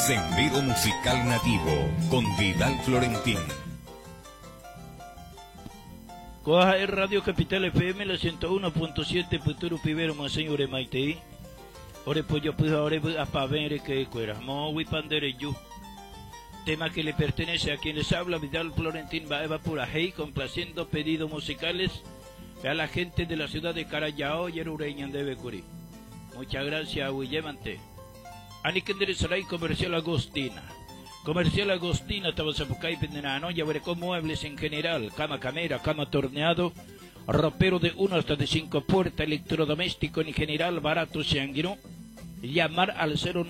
Sendero Musical Nativo con Vidal Florentín. Coja el Radio Capital FM, la 101.7, Puturu Pibero, Monseñor Maite. Ore pollo puja, ore a ver que cuera, mo pandere yu. Tema que le pertenece a quien les habla, Vidal Florentín Baeva Purajei, complaciendo pedidos musicales a la gente de la ciudad de Carayao y Erureñan de Becuri. Muchas gracias, Willemante. Anikendere Saray Comercial Agostina. Comercial Agostina, Tabasapucay, Pendenano, y Aberecó muebles en general, cama camera, cama torneado, ropero de 1 hasta de 5 puertas, electrodoméstico en general, barato, Sianguino. Llamar al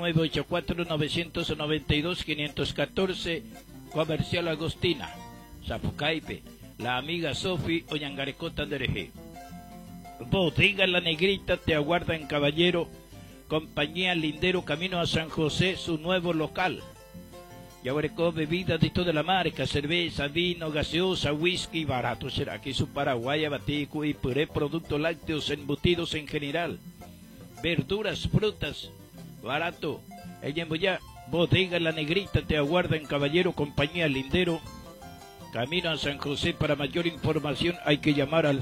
0984-992-514, Comercial Agostina, Zapucaipe, la amiga Sofi Oñangarecota Andereje. Bodega La Negrita te aguarda en Caballero, Compañía Lindero, camino a San José, su nuevo local. Yaguarecó bebidas de toda la marca, cerveza, vino, gaseosa, whisky, barato será aquí su paraguaya, batico y puré, productos lácteos, embutidos en general. Verduras, frutas, barato. Ella en Boyá, Bodega La Negrita te aguarda en Caballero, Compañía Lindero, camino a San José. Para mayor información hay que llamar al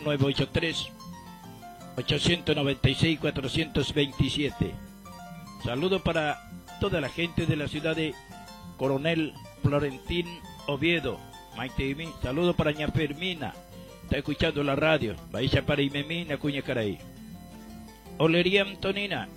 0983-896-427. Saludo para toda la gente de la ciudad de Coronel Florentín Oviedo, Maite y mí. Saludo para ña Fermina, está escuchando la radio. Vaya para Imemina, Cuña Caray. Olería Antonina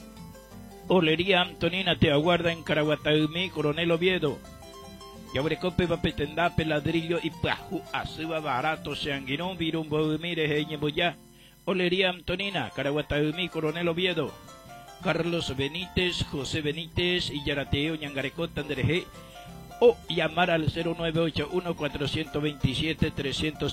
te aguarda en Caraguataumí, Coronel Oviedo. Yabrecope va petendape, ladrillo y paju, asuba barato, Sianguinón, virumbo, mire, Eñeboyá. Olería Antonina, Caraguataumí, Coronel Oviedo. Carlos Benítez, José Benítez y Yarateo, Ñangarecota, Andereje. O llamar al 0981-427-300.